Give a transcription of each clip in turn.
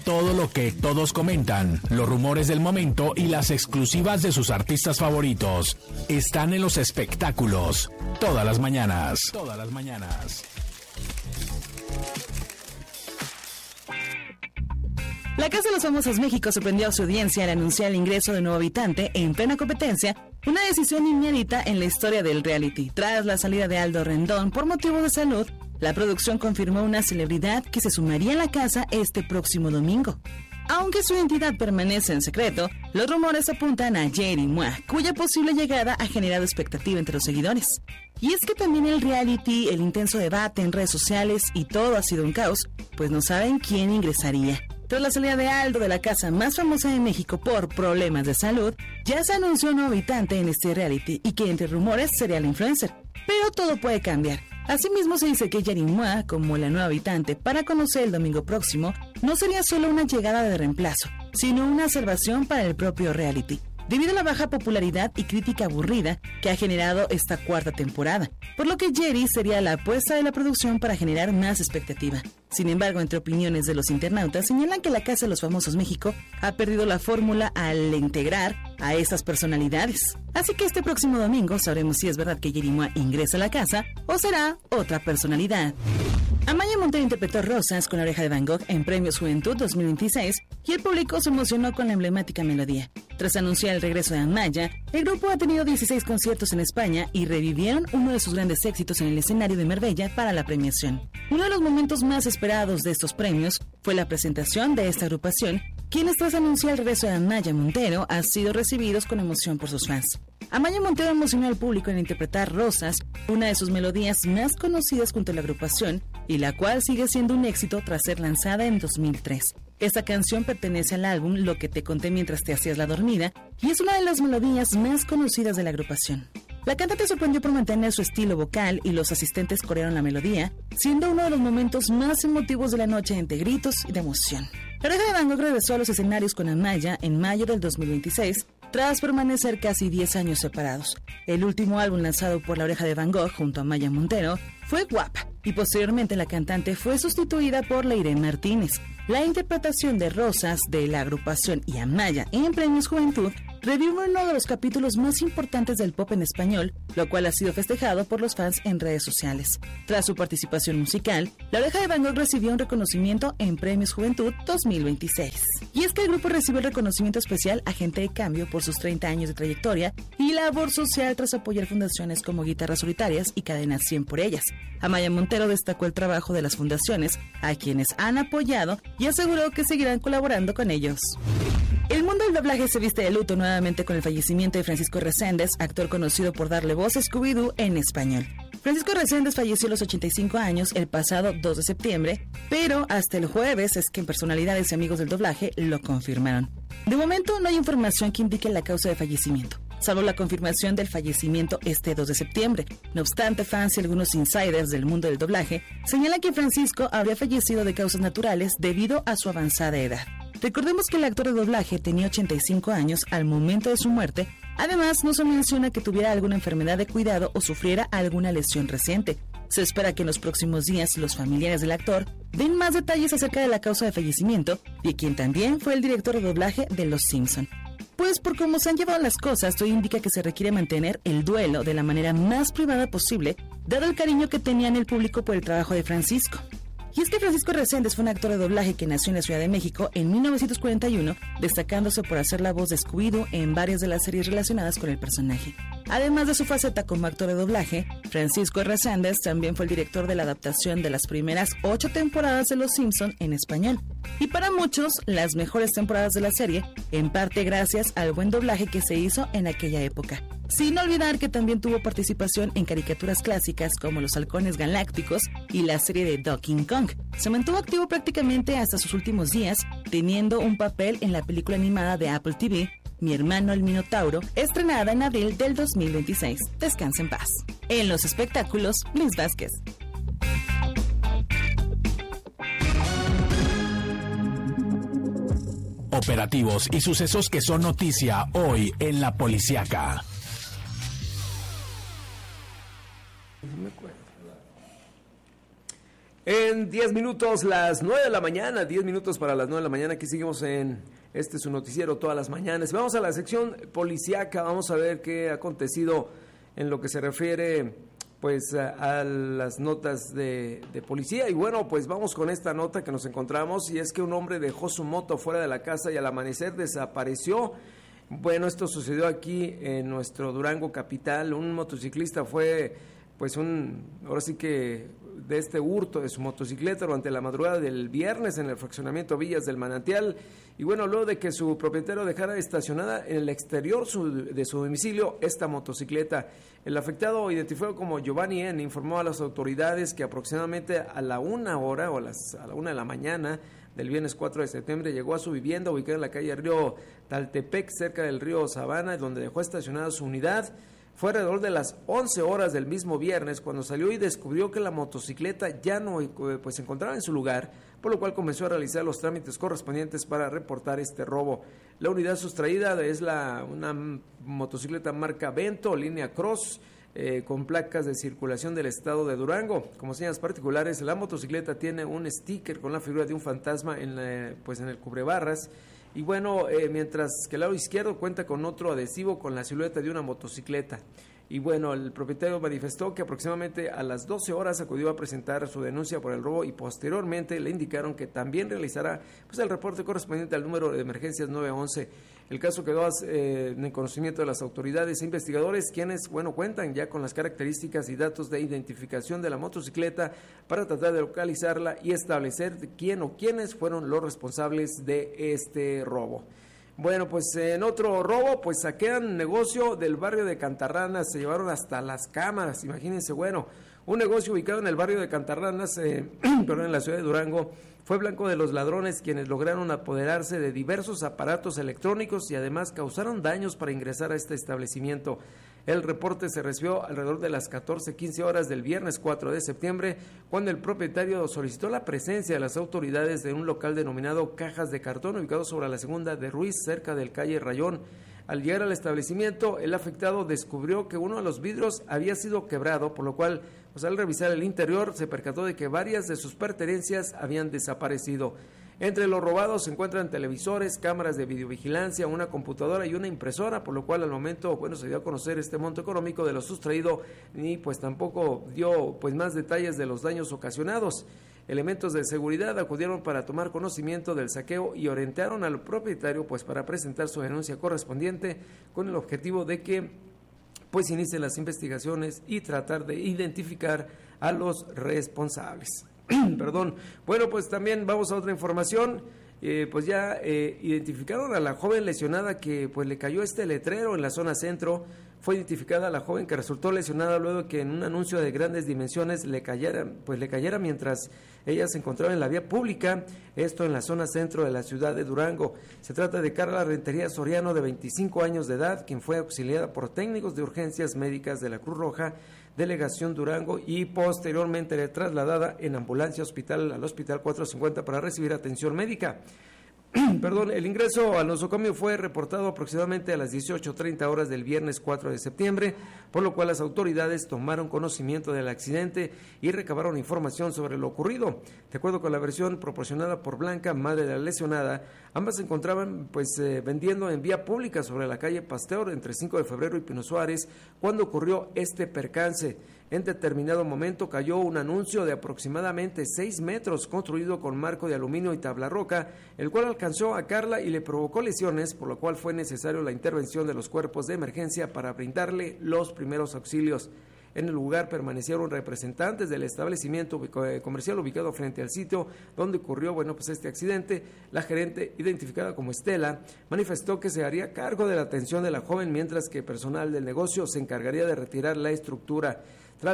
Todo lo que todos comentan, los rumores del momento y las exclusivas de sus artistas favoritos están en los espectáculos todas las mañanas. Todas las mañanas. La Casa de los Famosos México sorprendió a su audiencia al anunciar el ingreso de un nuevo habitante en plena competencia, una decisión inédita en la historia del reality. Tras la salida de Aldo Rendón por motivos de salud, la producción confirmó una celebridad que se sumaría a la casa este próximo domingo. Aunque su identidad permanece en secreto, los rumores apuntan a Jerry Mois, cuya posible llegada ha generado expectativa entre los seguidores. Y es que también el reality, el intenso debate en redes sociales y todo ha sido un caos, pues no saben quién ingresaría. Tras la salida de Aldo de la casa más famosa de México por problemas de salud, ya se anunció un nuevo habitante en este reality y que entre rumores sería la influencer. Pero todo puede cambiar. Asimismo se dice que Jerry Mois, como la nueva habitante para conocer el domingo próximo, no sería solo una llegada de reemplazo, sino una salvación para el propio reality, debido a la baja popularidad y crítica aburrida que ha generado esta cuarta temporada, por lo que Jerry sería la apuesta de la producción para generar más expectativa. Sin embargo, entre opiniones de los internautas señalan que la Casa de los Famosos México ha perdido la fórmula al integrar a estas personalidades. Así que este próximo domingo sabremos si es verdad que Jerry Mois ingresa a la casa o será otra personalidad. Amaya Montero interpretó Rosas con La Oreja de Van Gogh en Premios Juventud 2026 y el público se emocionó con la emblemática melodía. Tras anunciar el regreso de Amaya, el grupo ha tenido 16 conciertos en España y revivieron uno de sus grandes éxitos en el escenario de Marbella para la premiación. Uno de los momentos más esperados de estos premios fue la presentación de esta agrupación, quienes tras anunciar el regreso de Amaya Montero han sido recibidos con emoción por sus fans. Amaya Montero emocionó al público en interpretar Rosas, una de sus melodías más conocidas junto a la agrupación, y la cual sigue siendo un éxito tras ser lanzada en 2003. Esta canción pertenece al álbum Lo que te conté mientras te hacías la dormida y es una de las melodías más conocidas de la agrupación. La cantante sorprendió por mantener su estilo vocal y los asistentes corearon la melodía, siendo uno de los momentos más emotivos de la noche entre gritos y de emoción. La Oreja de Van Gogh regresó a los escenarios con Amaya en mayo del 2026, tras permanecer casi 10 años separados. El último álbum lanzado por La Oreja de Van Gogh junto a Amaya Montero fue Guapa, y posteriormente la cantante fue sustituida por Leire Martínez. La interpretación de Rosas de la agrupación y Amaya en Premios Juventud revive uno de los capítulos más importantes del pop en español, lo cual ha sido festejado por los fans en redes sociales. Tras su participación musical, La Oreja de Van Gogh recibió un reconocimiento en Premios Juventud 2026. Y es que el grupo recibió el reconocimiento especial Agente de Cambio por sus 30 años de trayectoria y labor social tras apoyar fundaciones como Guitarras Solitarias y Cadena 100 por ellas. Amaya Montero destacó el trabajo de las fundaciones, a quienes han apoyado y aseguró que seguirán colaborando con ellos. El mundo del doblaje se viste de luto nuevamente con el fallecimiento de Francisco Reséndez, actor conocido por darle voz a Scooby-Doo en español. Francisco Reséndez falleció a los 85 años el pasado 2 de septiembre, pero hasta el jueves es que personalidades y amigos del doblaje lo confirmaron. De momento no hay información que indique la causa de fallecimiento, salvo la confirmación del fallecimiento este 2 de septiembre. No obstante, fans y algunos insiders del mundo del doblaje señalan que Francisco habría fallecido de causas naturales debido a su avanzada edad. Recordemos que el actor de doblaje tenía 85 años al momento de su muerte. Además, no se menciona que tuviera alguna enfermedad de cuidado o sufriera alguna lesión reciente. Se espera que en los próximos días los familiares del actor den más detalles acerca de la causa de fallecimiento y quien también fue el director de doblaje de Los Simpson. Pues por cómo se han llevado las cosas, todo indica que se requiere mantener el duelo de la manera más privada posible, dado el cariño que tenían el público por el trabajo de Francisco. Y es que Francisco Reséndez fue un actor de doblaje que nació en la Ciudad de México en 1941, destacándose por hacer la voz de Scooby-Doo en varias de las series relacionadas con el personaje. Además de su faceta como actor de doblaje, Francisco Reséndez también fue el director de la adaptación de las primeras 8 temporadas de Los Simpson en español. Y para muchos, las mejores temporadas de la serie, en parte gracias al buen doblaje que se hizo en aquella época. Sin olvidar que también tuvo participación en caricaturas clásicas como Los Halcones Galácticos y la serie de Donkey Kong. Se mantuvo activo prácticamente hasta sus últimos días, teniendo un papel en la película animada de Apple TV, Mi hermano el Minotauro, estrenada en abril del 2026. Descansa en paz. En los espectáculos, Liz Vázquez. Operativos y sucesos que son noticia hoy en La Policíaca. En 10 minutos, las 9 de la mañana, 10 minutos para las 9 de la mañana, aquí seguimos en su noticiero todas las mañanas. Vamos a la sección policíaca, vamos a ver qué ha acontecido en lo que se refiere pues a las notas de policía. Y bueno, pues vamos con esta nota que nos encontramos, y es que un hombre dejó su moto fuera de la casa y al amanecer desapareció. Bueno, esto sucedió aquí en nuestro Durango capital. Un motociclista fue pues ahora sí que de este hurto de su motocicleta durante la madrugada del viernes en el fraccionamiento Villas del Manantial, y bueno, luego de que su propietario dejara estacionada en el exterior de su domicilio esta motocicleta. El afectado, identificado como Giovanni N., informó a las autoridades que aproximadamente a la 1 hora o a la 1 de la mañana del viernes 4 de septiembre llegó a su vivienda ubicada en la calle Río Taltepec, cerca del río Sabana, donde dejó estacionada su unidad. Fue alrededor de las 11 horas del mismo viernes cuando salió y descubrió que la motocicleta ya no pues, se encontraba en su lugar, por lo cual comenzó a realizar los trámites correspondientes para reportar este robo. La unidad sustraída es una motocicleta marca Vento, línea Cross, con placas de circulación del estado de Durango. Como señas particulares, la motocicleta tiene un sticker con la figura de un fantasma en el cubrebarras. Y bueno, mientras que el lado izquierdo cuenta con otro adhesivo con la silueta de una motocicleta. Y bueno, el propietario manifestó que aproximadamente a las 12 horas acudió a presentar su denuncia por el robo y posteriormente le indicaron que también realizará pues, el reporte correspondiente al número de emergencias 911. El caso quedó en conocimiento de las autoridades e investigadores, quienes, bueno, cuentan ya con las características y datos de identificación de la motocicleta para tratar de localizarla y establecer quién o quiénes fueron los responsables de este robo. Bueno, pues en otro robo, pues saquean negocio del barrio de Cantarranas, se llevaron hasta las cámaras, imagínense, bueno, un negocio ubicado en el barrio de Cantarranas, perdón, en la ciudad de Durango, fue blanco de los ladrones, quienes lograron apoderarse de diversos aparatos electrónicos y además causaron daños para ingresar a este establecimiento. El reporte se recibió alrededor de las 14:15 horas del viernes 4 de septiembre, cuando el propietario solicitó la presencia de las autoridades de un local denominado Cajas de Cartón, ubicado sobre la segunda de Ruiz, cerca del calle Rayón. Al llegar al establecimiento, el afectado descubrió que uno de los vidrios había sido quebrado, por lo cual, pues, al revisar el interior, se percató de que varias de sus pertenencias habían desaparecido. Entre los robados se encuentran televisores, cámaras de videovigilancia, una computadora y una impresora, por lo cual al momento, bueno, se dio a conocer este monto económico de lo sustraído y pues tampoco dio pues más detalles de los daños ocasionados. Elementos de seguridad acudieron para tomar conocimiento del saqueo y orientaron al propietario pues para presentar su denuncia correspondiente con el objetivo de que pues inicien las investigaciones y tratar de identificar a los responsables. Perdón. Bueno, pues también vamos a otra información. Pues ya identificaron a la joven lesionada que pues le cayó este letrero en la zona centro. Fue identificada la joven que resultó lesionada luego de que en un anuncio de grandes dimensiones le cayera mientras ella se encontraba en la vía pública, esto en la zona centro de la ciudad de Durango. Se trata de Carla Rentería Soriano, de 25 años de edad, quien fue auxiliada por técnicos de urgencias médicas de la Cruz Roja, Delegación Durango, y posteriormente trasladada en ambulancia al Hospital 450 para recibir atención médica. Perdón, el ingreso al nosocomio fue reportado aproximadamente a las 18:30 horas del viernes 4 de septiembre, por lo cual las autoridades tomaron conocimiento del accidente y recabaron información sobre lo ocurrido. De acuerdo con la versión proporcionada por Blanca, madre de la lesionada, ambas se encontraban vendiendo en vía pública sobre la calle Pasteur entre 5 de febrero y Pino Suárez cuando ocurrió este percance. En determinado momento cayó un anuncio de aproximadamente 6 metros construido con marco de aluminio y tabla roca, el cual alcanzó a Carla y le provocó lesiones, por lo cual fue necesario la intervención de los cuerpos de emergencia para brindarle los primeros auxilios. En el lugar permanecieron representantes del establecimiento comercial ubicado frente al sitio donde ocurrió este accidente. La gerente, identificada como Estela, manifestó que se haría cargo de la atención de la joven, mientras que personal del negocio se encargaría de retirar la estructura.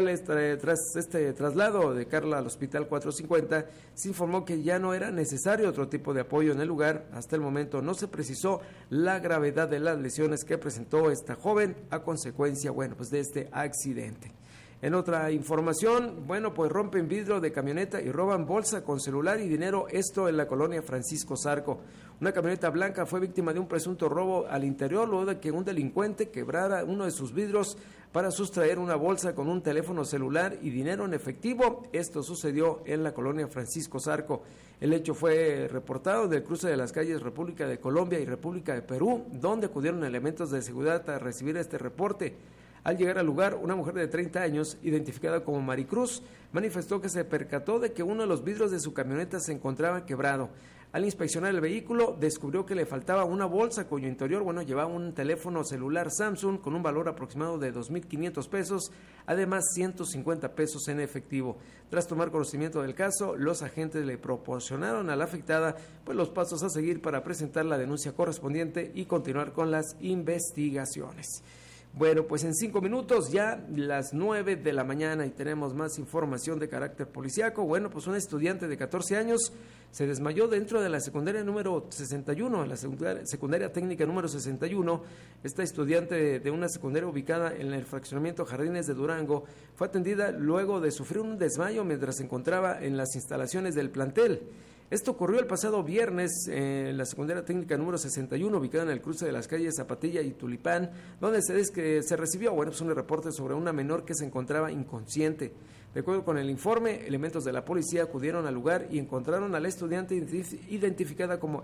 Tras este traslado de Carla al Hospital 450, se informó que ya no era necesario otro tipo de apoyo en el lugar. Hasta el momento no se precisó la gravedad de las lesiones que presentó esta joven a consecuencia, de este accidente. En otra información, rompen vidrio de camioneta y roban bolsa con celular y dinero, esto en la colonia Francisco Zarco. Una camioneta blanca fue víctima de un presunto robo al interior luego de que un delincuente quebrara uno de sus vidrios para sustraer una bolsa con un teléfono celular y dinero en efectivo. Esto sucedió en la colonia Francisco Zarco. El hecho fue reportado del cruce de las calles República de Colombia y República de Perú, donde acudieron elementos de seguridad a recibir este reporte. Al llegar al lugar, una mujer de 30 años, identificada como Maricruz, manifestó que se percató de que uno de los vidrios de su camioneta se encontraba quebrado. Al inspeccionar el vehículo, descubrió que le faltaba una bolsa cuyo interior, llevaba un teléfono celular Samsung con un valor aproximado de 2,500 pesos, además 150 pesos en efectivo. Tras tomar conocimiento del caso, los agentes le proporcionaron a la afectada los pasos a seguir para presentar la denuncia correspondiente y continuar con las investigaciones. Bueno, pues en 5 minutos ya las 9 de la mañana y tenemos más información de carácter policíaco. Bueno, pues un estudiante de 14 años se desmayó dentro de la secundaria número 61, la secundaria técnica número 61. Esta estudiante de una secundaria ubicada en el fraccionamiento Jardines de Durango fue atendida luego de sufrir un desmayo mientras se encontraba en las instalaciones del plantel. Esto ocurrió el pasado viernes en la secundaria técnica número 61, ubicada en el cruce de las calles Zapatilla y Tulipán, donde se recibió un reporte sobre una menor que se encontraba inconsciente. De acuerdo con el informe, elementos de la policía acudieron al lugar y encontraron a la estudiante identificada como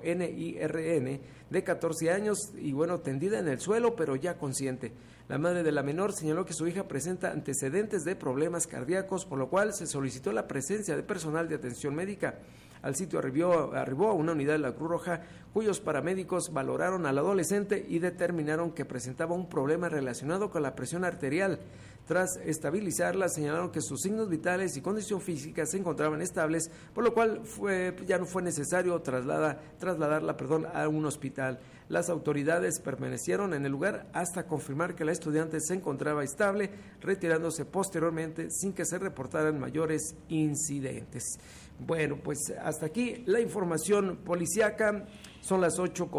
NIRN, de 14 años, y tendida en el suelo, pero ya consciente. La madre de la menor señaló que su hija presenta antecedentes de problemas cardíacos, por lo cual se solicitó la presencia de personal de atención médica. Al sitio arribó una unidad de la Cruz Roja, cuyos paramédicos valoraron al adolescente y determinaron que presentaba un problema relacionado con la presión arterial. Tras estabilizarla, señalaron que sus signos vitales y condición física se encontraban estables, por lo cual ya no fue necesario trasladarla a un hospital. Las autoridades permanecieron en el lugar hasta confirmar que la estudiante se encontraba estable, retirándose posteriormente sin que se reportaran mayores incidentes. Bueno, pues hasta aquí la información policíaca. Son las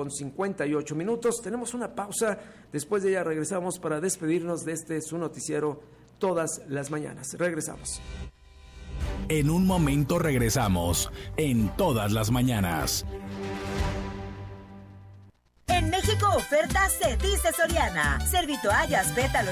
8:58. Tenemos una pausa. Después de ella regresamos para despedirnos de su noticiero todas las mañanas. Regresamos. En un momento regresamos en Todas las Mañanas. En México, oferta se dice Soriana. Servitoallas, pétalos